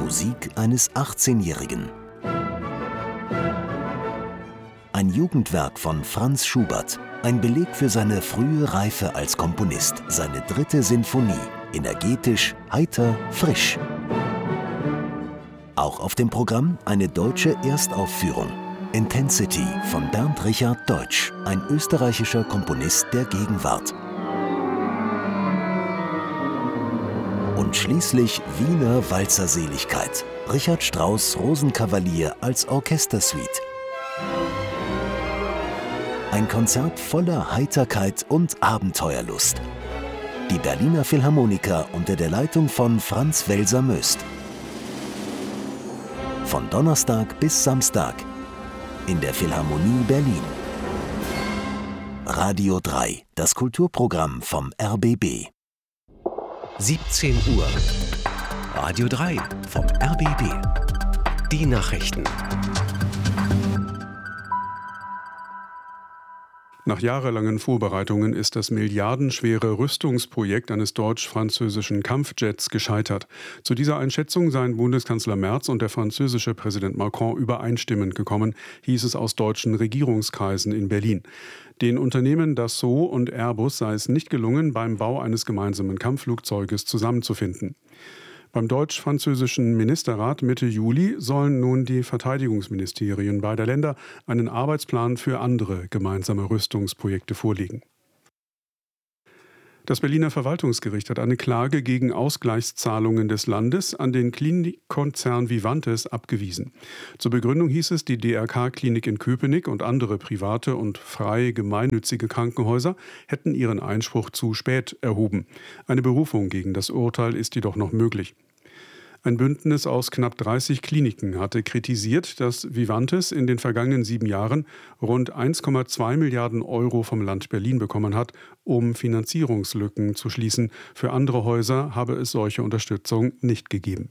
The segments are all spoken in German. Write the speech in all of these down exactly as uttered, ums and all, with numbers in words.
Musik eines achtzehnjährigen. Ein Jugendwerk von Franz Schubert, ein Beleg für seine frühe Reife als Komponist, seine dritte Sinfonie, energetisch, heiter, frisch. Auch auf dem Programm eine deutsche Erstaufführung. Intensity von Bernd Richard Deutsch, ein österreichischer Komponist der Gegenwart. Und schließlich Wiener Walzerseligkeit. Richard Strauss Rosenkavalier als Orchestersuite. Ein Konzert voller Heiterkeit und Abenteuerlust. Die Berliner Philharmoniker unter der Leitung von Franz Welser-Möst. Von Donnerstag bis Samstag in der Philharmonie Berlin. Radio drei, das Kulturprogramm vom R B B. siebzehn Uhr. Radio drei vom R B B. Die Nachrichten. Nach jahrelangen Vorbereitungen ist das milliardenschwere Rüstungsprojekt eines deutsch-französischen Kampfjets gescheitert. Zu dieser Einschätzung seien Bundeskanzler Merz und der französische Präsident Macron übereinstimmend gekommen, hieß es aus deutschen Regierungskreisen in Berlin. Den Unternehmen Dassault und Airbus sei es nicht gelungen, beim Bau eines gemeinsamen Kampfflugzeuges zusammenzufinden. Beim deutsch-französischen Ministerrat Mitte Juli sollen nun die Verteidigungsministerien beider Länder einen Arbeitsplan für andere gemeinsame Rüstungsprojekte vorlegen. Das Berliner Verwaltungsgericht hat eine Klage gegen Ausgleichszahlungen des Landes an den Klinikkonzern Vivantes abgewiesen. Zur Begründung hieß es, die D R K-Klinik in Köpenick und andere private und freie gemeinnützige Krankenhäuser hätten ihren Einspruch zu spät erhoben. Eine Berufung gegen das Urteil ist jedoch noch möglich. Ein Bündnis aus knapp dreißig Kliniken hatte kritisiert, dass Vivantes in den vergangenen sieben Jahren rund eins Komma zwei Milliarden Euro vom Land Berlin bekommen hat, um Finanzierungslücken zu schließen. Für andere Häuser habe es solche Unterstützung nicht gegeben.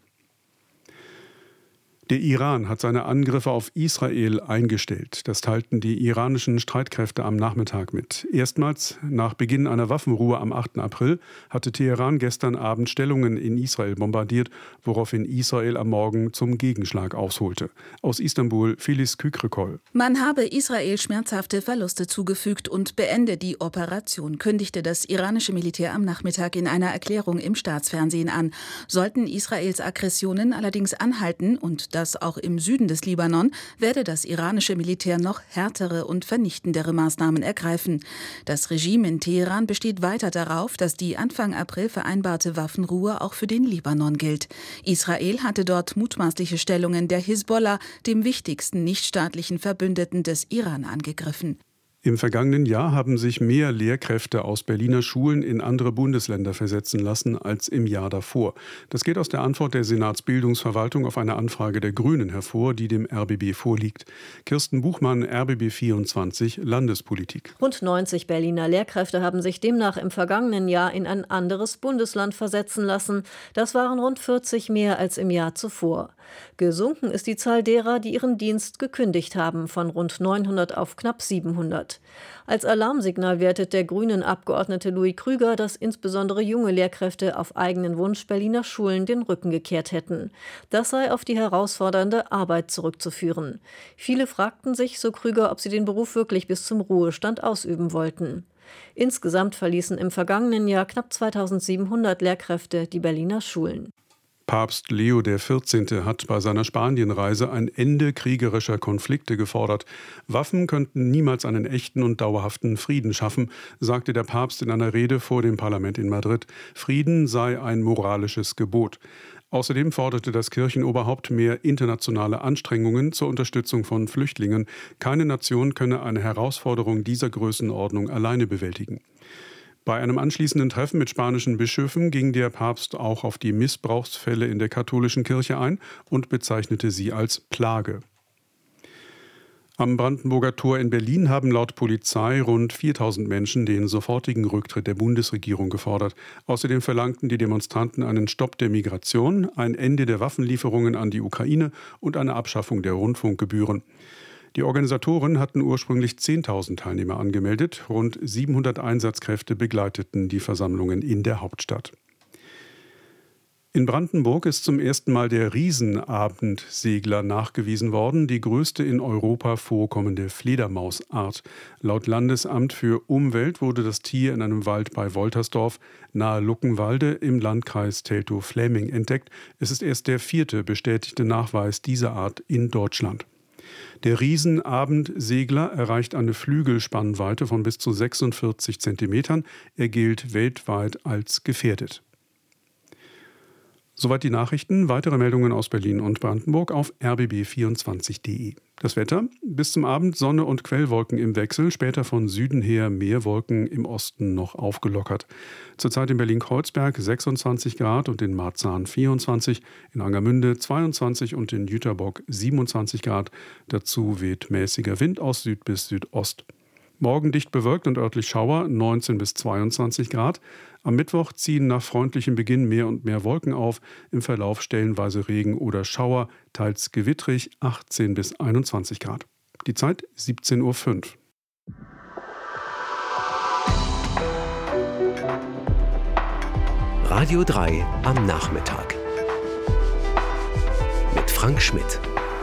Der Iran hat seine Angriffe auf Israel eingestellt. Das teilten die iranischen Streitkräfte am Nachmittag mit. Erstmals nach Beginn einer Waffenruhe am achten April hatte Teheran gestern Abend Stellungen in Israel bombardiert, woraufhin Israel am Morgen zum Gegenschlag ausholte. Aus Istanbul Filiz Kükrikol. Man habe Israel schmerzhafte Verluste zugefügt und beende die Operation, kündigte das iranische Militär am Nachmittag in einer Erklärung im Staatsfernsehen an. Sollten Israels Aggressionen allerdings anhalten und das auch im Süden des Libanon, werde das iranische Militär noch härtere und vernichtendere Maßnahmen ergreifen. Das Regime in Teheran besteht weiter darauf, dass die Anfang April vereinbarte Waffenruhe auch für den Libanon gilt. Israel hatte dort mutmaßliche Stellungen der Hisbollah, dem wichtigsten nichtstaatlichen Verbündeten des Iran, angegriffen. Im vergangenen Jahr haben sich mehr Lehrkräfte aus Berliner Schulen in andere Bundesländer versetzen lassen als im Jahr davor. Das geht aus der Antwort der Senatsbildungsverwaltung auf eine Anfrage der Grünen hervor, die dem R B B vorliegt. Kirsten Buchmann, R B B vierundzwanzig, Landespolitik. Rund neunzig Berliner Lehrkräfte haben sich demnach im vergangenen Jahr in ein anderes Bundesland versetzen lassen. Das waren rund vierzig mehr als im Jahr zuvor. Gesunken ist die Zahl derer, die ihren Dienst gekündigt haben, von rund neunhundert auf knapp siebenhundert. Als Alarmsignal wertet der Grünen-Abgeordnete Louis Krüger, dass insbesondere junge Lehrkräfte auf eigenen Wunsch Berliner Schulen den Rücken gekehrt hätten. Das sei auf die herausfordernde Arbeit zurückzuführen. Viele fragten sich, so Krüger, ob sie den Beruf wirklich bis zum Ruhestand ausüben wollten. Insgesamt verließen im vergangenen Jahr knapp zweitausendsiebenhundert Lehrkräfte die Berliner Schulen. Papst Leo der vierzehnte. Hat bei seiner Spanienreise ein Ende kriegerischer Konflikte gefordert. Waffen könnten niemals einen echten und dauerhaften Frieden schaffen, sagte der Papst in einer Rede vor dem Parlament in Madrid. Frieden sei ein moralisches Gebot. Außerdem forderte das Kirchenoberhaupt mehr internationale Anstrengungen zur Unterstützung von Flüchtlingen. Keine Nation könne eine Herausforderung dieser Größenordnung alleine bewältigen. Bei einem anschließenden Treffen mit spanischen Bischöfen ging der Papst auch auf die Missbrauchsfälle in der katholischen Kirche ein und bezeichnete sie als Plage. Am Brandenburger Tor in Berlin haben laut Polizei rund viertausend Menschen den sofortigen Rücktritt der Bundesregierung gefordert. Außerdem verlangten die Demonstranten einen Stopp der Migration, ein Ende der Waffenlieferungen an die Ukraine und eine Abschaffung der Rundfunkgebühren. Die Organisatoren hatten ursprünglich zehntausend Teilnehmer angemeldet. Rund siebenhundert Einsatzkräfte begleiteten die Versammlungen in der Hauptstadt. In Brandenburg ist zum ersten Mal der Riesenabendsegler nachgewiesen worden, die größte in Europa vorkommende Fledermausart. Laut Landesamt für Umwelt wurde das Tier in einem Wald bei Woltersdorf nahe Luckenwalde im Landkreis Teltow-Fläming entdeckt. Es ist erst der vierte bestätigte Nachweis dieser Art in Deutschland. Der Riesenabendsegler erreicht eine Flügelspannweite von bis zu sechsundvierzig Zentimetern. Er gilt weltweit als gefährdet. Soweit die Nachrichten. Weitere Meldungen aus Berlin und Brandenburg auf r b b vierundzwanzig punkt d e. Das Wetter: Bis zum Abend Sonne und Quellwolken im Wechsel, später von Süden her mehr Wolken, im Osten noch aufgelockert. Zurzeit in Berlin-Kreuzberg sechsundzwanzig Grad und in Marzahn vierundzwanzig, in Angermünde zweiundzwanzig und in Jüterbock siebenundzwanzig Grad. Dazu weht mäßiger Wind aus Süd bis Südost. Morgen dicht bewölkt und örtlich Schauer, neunzehn bis zweiundzwanzig Grad. Am Mittwoch ziehen nach freundlichem Beginn mehr und mehr Wolken auf, im Verlauf stellenweise Regen oder Schauer, teils gewittrig, achtzehn bis einundzwanzig Grad. Die Zeit siebzehn Uhr fünf. Radio drei am Nachmittag. Mit Frank Schmidt.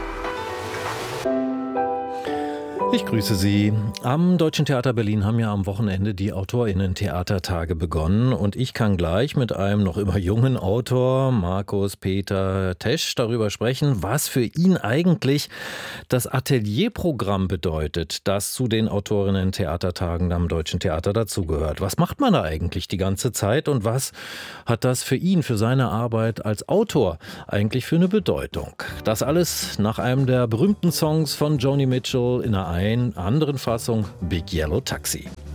Ich grüße Sie. Am Deutschen Theater Berlin haben ja am Wochenende die AutorInnen-Theatertage begonnen und ich kann gleich mit einem noch immer jungen Autor, Markus Peter Tesch, darüber sprechen, was für ihn eigentlich das Atelierprogramm bedeutet, das zu den AutorInnen-Theatertagen am Deutschen Theater dazugehört. Was macht man da eigentlich die ganze Zeit und was hat das für ihn, für seine Arbeit als Autor eigentlich für eine Bedeutung? Das alles nach einem der berühmten Songs von Joni Mitchell in einer anderen Fassung, Big Yellow Taxi.